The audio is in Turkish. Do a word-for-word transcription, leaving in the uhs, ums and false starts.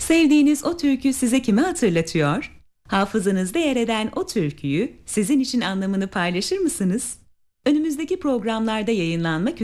Sevdiğiniz o türkü size kimi hatırlatıyor? Hafızanızda yer eden o türküyü sizin için anlamını paylaşır mısınız? Önümüzdeki programlarda yayınlanmak